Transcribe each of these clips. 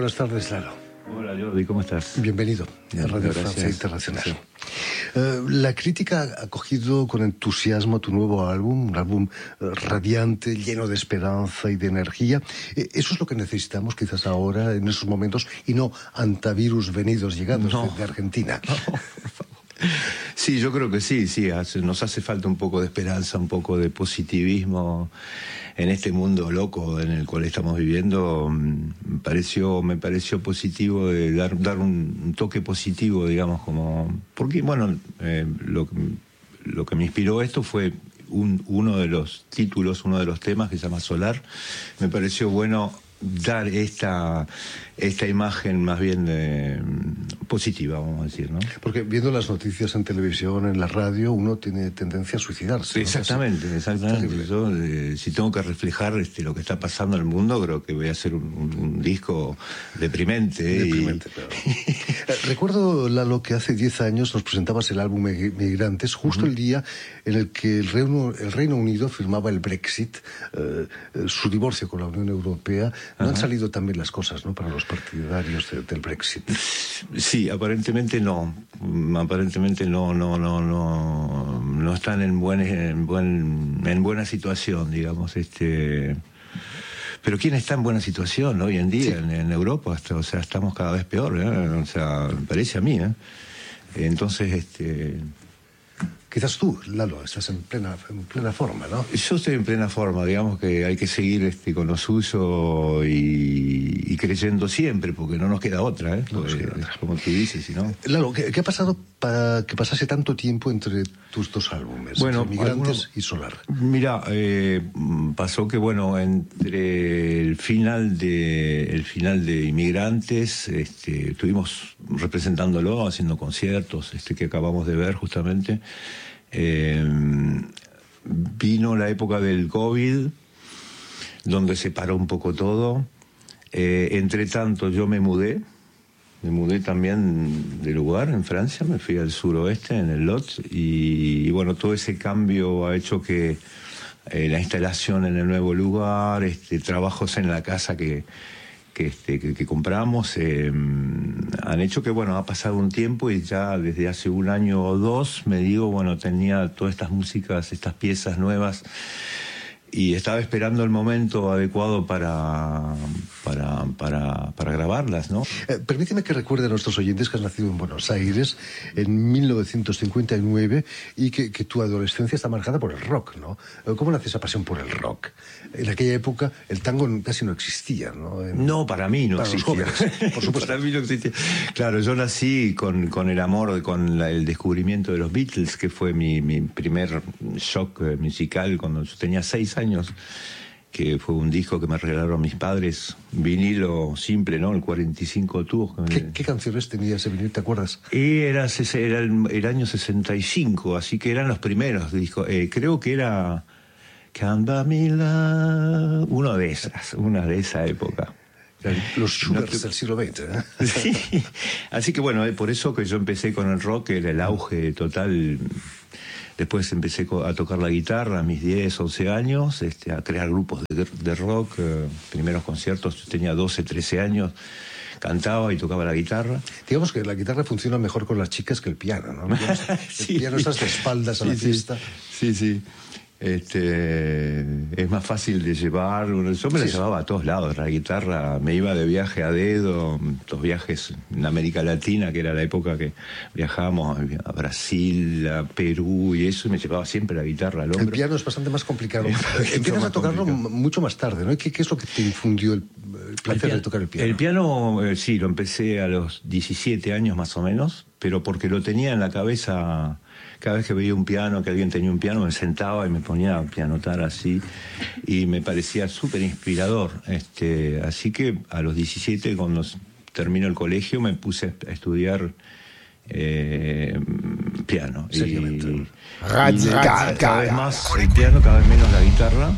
buenas tardes, Lalo. Hola Jordi, ¿cómo estás? Bienvenido a Radio Francia Internacional. Sí. La crítica ha acogido con entusiasmo tu nuevo álbum, un álbum radiante, lleno de esperanza y de energía. Eso es lo que necesitamos quizás ahora, en esos momentos, y no antivirus venidos, llegados de Argentina. No. Sí, yo creo que sí, nos hace falta un poco de esperanza, un poco de positivismo en este mundo loco en el cual estamos viviendo. Me pareció positivo de dar un toque positivo, digamos, como porque bueno, lo que me inspiró esto fue uno de los títulos, uno de los temas que se llama Solar. Me pareció bueno dar esta imagen más bien positiva, vamos a decir, ¿no? Porque viendo las noticias en televisión, en la radio, uno tiene tendencia a suicidarse, ¿no? Exactamente. Yo, si tengo que reflejar lo que está pasando en el mundo, creo que voy a hacer un disco deprimente. Claro. Recuerdo, Lalo, que hace 10 años nos presentabas el álbum Migrantes, justo el día en el que el Reino Unido firmaba el Brexit, su divorcio con la Unión Europea. No han salido tan bien las cosas, ¿no?, para los partidarios del Brexit. Sí, aparentemente no. No están en buena situación, digamos. Pero ¿quién está en buena situación hoy en día en Europa? O sea, estamos cada vez peor, ¿eh? O sea, me parece a mí, ¿eh? Entonces, Quizás tú, Lalo, estás en plena forma, ¿no? Yo estoy en plena forma, digamos que hay que seguir con lo suyo y creyendo siempre, porque no nos queda otra, ¿eh? Como tú dices, si no... Lalo, ¿qué ha pasado para que pasase tanto tiempo entre tus dos álbumes, bueno, entre Migrantes y Solar? Mira, pasó que, bueno, entre el final de Inmigrantes, estuvimos representándolo, haciendo conciertos, que acabamos de ver justamente. Vino la época del COVID, donde se paró un poco todo. Entre tanto, yo me mudé también de lugar en Francia, me fui al suroeste, en el Lot, y bueno, todo ese cambio ha hecho que la instalación en el nuevo lugar, trabajos en la casa que compramos, han hecho que, bueno, ha pasado un tiempo y ya desde hace un año o dos me digo, bueno, tenía todas estas músicas, estas piezas nuevas, y estaba esperando el momento adecuado para grabarlas, ¿no? Permíteme que recuerde a nuestros oyentes que has nacido en Buenos Aires en 1959 y que tu adolescencia está marcada por el rock, ¿no? ¿Cómo nace esa pasión por el rock? En aquella época el tango casi no existía, ¿no? No, para mí no existía. Los jóvenes, por supuesto. Para mí no existía. Claro, yo nací con el amor, con el descubrimiento de los Beatles, que fue mi primer shock musical cuando yo tenía 6 años, que fue un disco que me regalaron mis padres, vinilo simple, ¿no? El 45 tubos. ¿Qué canciones tenía ese vinilo, te acuerdas? Era el año 65, así que eran los primeros discos. Creo que era Candamila, una de esa época. Los Schuberts del siglo XX, ¿eh? Sí, así que bueno, por eso que yo empecé con el rock, era el auge total. Después empecé a tocar la guitarra a mis 10, 11 años, a crear grupos de rock, primeros conciertos, yo tenía 12, 13 años, cantaba y tocaba la guitarra. Digamos que la guitarra funciona mejor con las chicas que el piano, ¿no? Sí. El piano estás de espaldas a la fiesta. Sí. Es más fácil de llevar. Yo me la llevaba a todos lados, la guitarra. Me iba de viaje a dedo, los viajes en América Latina, que era la época que viajábamos a Brasil, a Perú y eso, y me llevaba siempre la guitarra al hombro. El piano es bastante más complicado. Empiezas a tocarlo mucho más tarde, ¿no? ¿Qué es lo que te infundió el placer de tocar el piano? El piano, sí, lo empecé a los 17 años más o menos, pero porque lo tenía en la cabeza. Cada vez que veía un piano, que alguien tenía un piano, me sentaba y me ponía a pianotar así, y me parecía súper inspirador. Así que a los 17, cuando terminó el colegio, me puse a estudiar piano. Seriamente. Cada vez más el piano, cada vez menos la guitarra.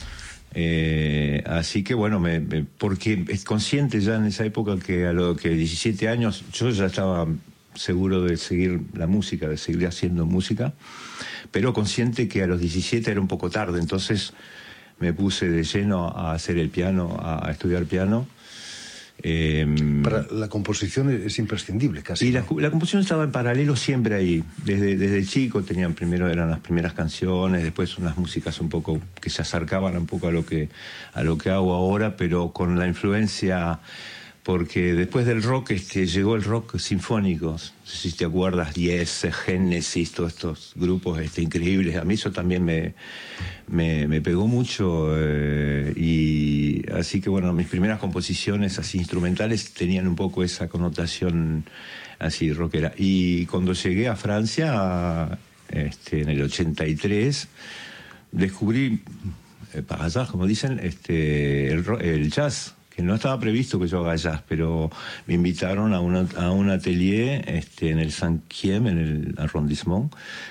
Así que bueno, porque es consciente ya en esa época que a los 17 años yo ya estaba seguro de seguir la música, de seguir haciendo música, pero consciente que a los 17 era un poco tarde, entonces me puse de lleno a hacer el piano, a estudiar piano, Para la composición es imprescindible, casi. Y la composición estaba en paralelo siempre ahí. Desde chico eran las primeras canciones, después unas músicas un poco que se acercaban un poco a lo que hago ahora, pero con la influencia, porque después del rock llegó el rock sinfónico. No sé si te acuerdas, Yes, Genesis, todos estos grupos increíbles. A mí eso también me pegó mucho, y así que bueno, mis primeras composiciones así instrumentales tenían un poco esa connotación así rockera. Y cuando llegué a Francia, en el 83, descubrí, par hasard, como dicen, el jazz, que no estaba previsto que yo haga jazz, pero me invitaron a un atelier en el 5e, en el arrondissement,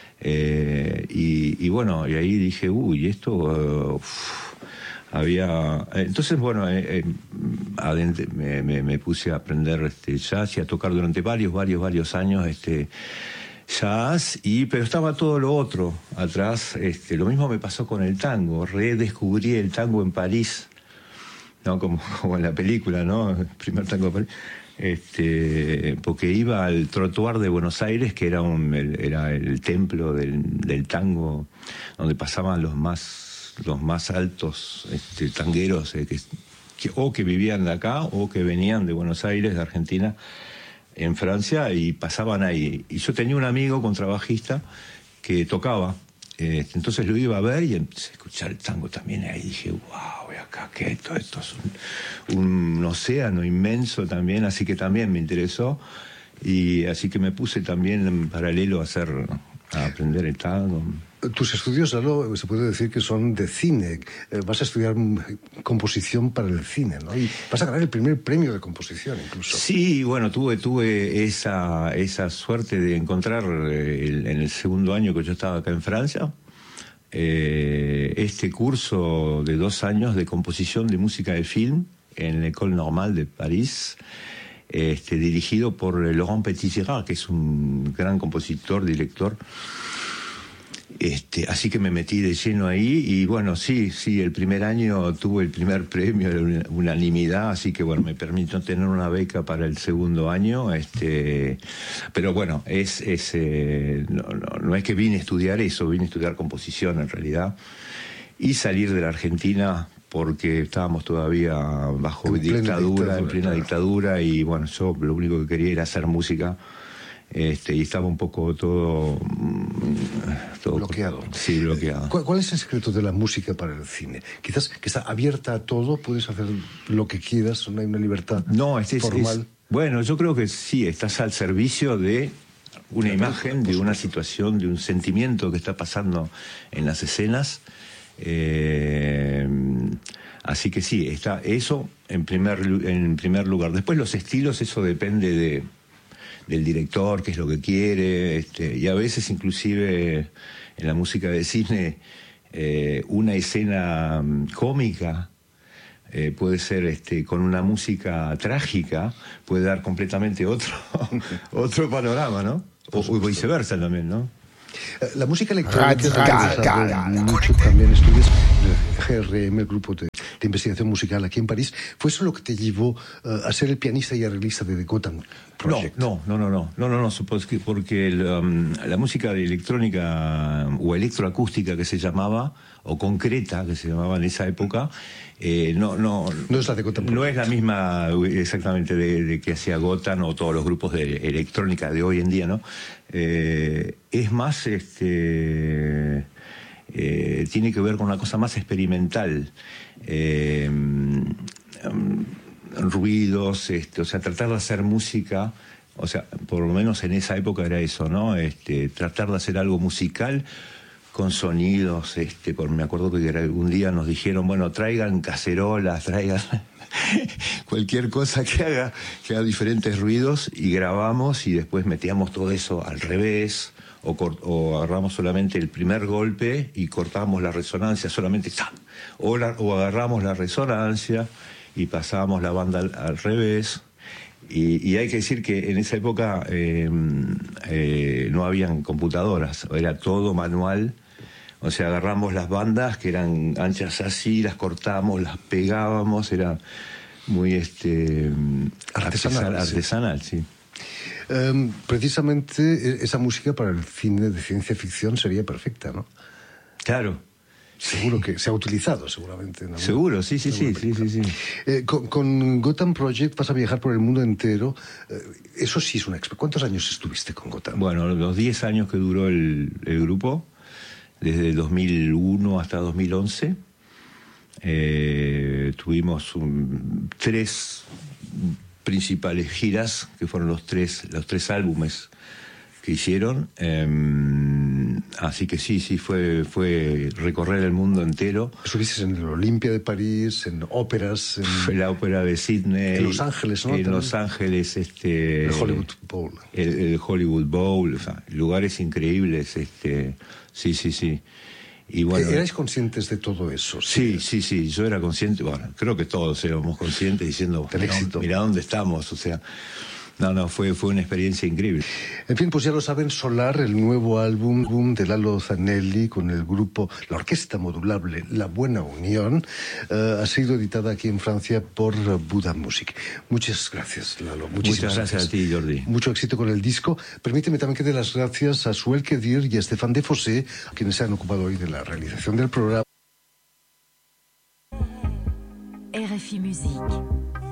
y bueno, y ahí dije, uy, esto había... Entonces, bueno, me puse a aprender jazz y a tocar durante varios años jazz, pero estaba todo lo otro atrás. Lo mismo me pasó con el tango, redescubrí el tango en París, ¿no? Como en la película, ¿no? El primer tango de París. Porque iba al Trottoir de Buenos Aires, que era el templo del tango, donde pasaban los más altos tangueros, que vivían de acá o que venían de Buenos Aires, de Argentina, en Francia, y pasaban ahí. Y yo tenía un amigo contrabajista que tocaba, entonces lo iba a ver y empecé a escuchar el tango también, y ahí dije, wow, acá que esto es un océano inmenso también, así que también me interesó, y así que me puse también en paralelo a aprender el tango. Tus estudios, Lalo, se puede decir que son de cine. Vas a estudiar composición para el cine, ¿no? Y vas a ganar el primer premio de composición, incluso. Sí, bueno, tuve esa suerte de encontrar en el segundo año que yo estaba acá en Francia, este curso de 2 años de composición de música de film en la École Normale de París, dirigido por Laurent Petit-Girard, que es un gran compositor, director. Así que me metí de lleno ahí, y bueno, sí, el primer año tuve el primer premio de unanimidad, así que bueno, me permitió tener una beca para el segundo año, pero bueno, no es que vine a estudiar eso, vine a estudiar composición en realidad, y salir de la Argentina porque estábamos todavía bajo dictadura, en plena dictadura, y bueno, yo lo único que quería era hacer música. Y estaba un poco todo bloqueado. Sí, bloqueado. ¿Cuál es el secreto de la música para el cine? Quizás que está abierta a todo, puedes hacer lo que quieras, no hay una libertad formal. Bueno, yo creo que sí, estás al servicio de una imagen, de una situación, de un sentimiento que está pasando en las escenas. Así que sí, está eso en primer lugar. Después los estilos, eso depende del director, qué es lo que quiere, y a veces inclusive en la música de cine una escena cómica puede ser con una música trágica, puede dar completamente otro panorama, ¿no? O viceversa también, ¿no? La música electrónica, mucho también estudias el GRM, el grupo de investigación musical aquí en París. ¿Fue eso lo que te llevó a ser el pianista y arreglista de The Gotham Project? No, porque la música electrónica o electroacústica que se llamaba, o concreta que se llamaba en esa época, no es la de Gotham Project. No es la misma exactamente de que hacía Gotham o todos los grupos de electrónica de hoy en día, ¿no? Es más, tiene que ver con una cosa más experimental, ruidos, o sea, tratar de hacer música, o sea, por lo menos en esa época era eso, ¿no? Tratar de hacer algo musical con sonidos, me acuerdo que un día nos dijeron, bueno, traigan cacerolas, traigan cualquier cosa que haga diferentes ruidos, y grabamos, y después metíamos todo eso al revés, o agarramos solamente el primer golpe y cortábamos la resonancia solamente, o agarramos la resonancia y pasábamos la banda al revés. Y hay que decir que en esa época no habían computadoras, era todo manual. O sea, agarramos las bandas que eran anchas así, las cortábamos, las pegábamos, era muy artesanal, sí. Precisamente esa música para el cine de ciencia ficción sería perfecta, ¿no? Claro. Seguro que se ha utilizado, seguramente. Seguro, sí. Con Gotham Project vas a viajar por el mundo entero. Eso sí es una experiencia. ¿Cuántos años estuviste con Gotham? Bueno, los 10 años que duró el grupo, desde 2001 hasta 2011. Tuvimos 3 principales giras, que fueron los tres álbumes que hicieron. Así que sí, fue recorrer el mundo entero. Estuviste en el Olympia de París, en óperas, en la ópera de Sydney, en Los Ángeles, ¿no? En Los Ángeles, el Hollywood Bowl. El Hollywood Bowl, o sea, lugares increíbles, sí. Y bueno, ¿erais conscientes de todo eso? Sí, yo era consciente, bueno, creo que todos éramos conscientes diciendo, mira dónde estamos, o sea, fue una experiencia increíble. En fin, pues ya lo saben, Solar, el nuevo álbum de Lalo Zanelli con el grupo, la orquesta modulable La Buena Unión, ha sido editada aquí en Francia por Buda Music. Muchas gracias, Lalo. Muchas gracias a ti, Jordi. Mucho éxito con el disco. Permíteme también que dé las gracias a Suel Kedir y a Stéphane Defossé, quienes se han ocupado hoy de la realización del programa. RFI Musique.